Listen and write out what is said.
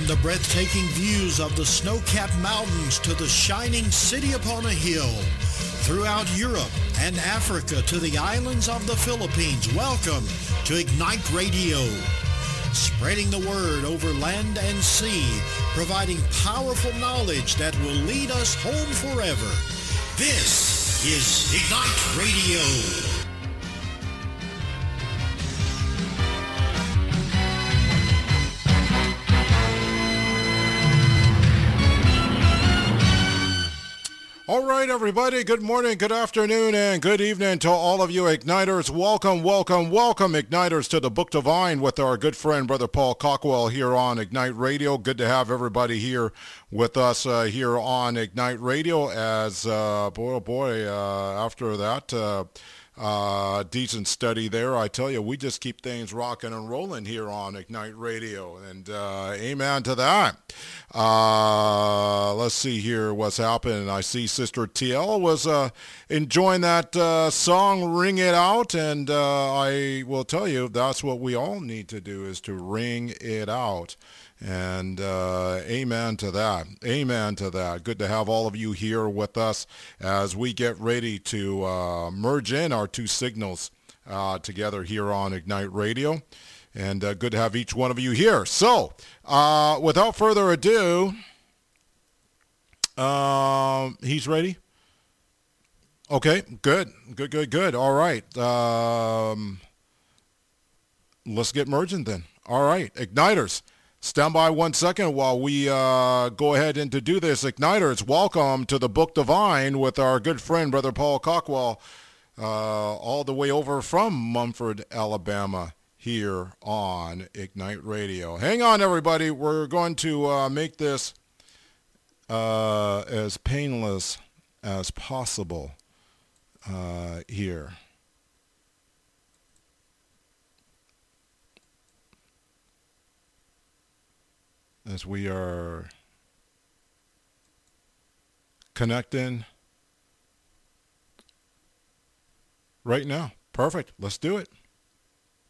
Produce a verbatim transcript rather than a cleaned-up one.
From the breathtaking views of the snow-capped mountains to the shining city upon a hill, throughout Europe and Africa to the islands of the Philippines, welcome to Ignite Radio. Spreading the word over land and sea, providing powerful knowledge that will lead us home forever. This is Ignite Radio. All right, everybody, good morning, good afternoon, and good evening to all of you Igniters. Welcome, welcome, welcome, Igniters, to the Book Divine with our good friend, Brother Paul Cockwell, here on Ignite Radio. Good to have everybody here with us uh, here on Ignite Radio as, uh, boy, oh boy, uh, after that uh, uh, decent study there, I tell you, we just keep things rocking and rolling here on Ignite Radio, and uh, amen to that. Uh, let's see here what's happening. I see Sister T L was uh, enjoying that uh, song, Ring It Out, and uh, I will tell you that's what we all need to do, is to ring it out. And uh, amen to that. Amen to that. Good to have all of you here with us as we get ready to uh, merge in our two signals uh, together here on Ignite Radio. And uh, good to have each one of you here. So, uh, without further ado, um, he's ready? Okay, good. Good, good, good. All right. Um, let's get merging then. All right, Igniters. Stand by one second while we uh, go ahead and to do this. Igniters, welcome to the Book Divine with our good friend, Brother Paul Cockwell, uh, all the way over from Mumford, Alabama, here on Ignite Radio. Hang on, everybody. We're going to uh, make this uh, as painless as possible uh, here. As we are connecting right now. Perfect. Let's do it.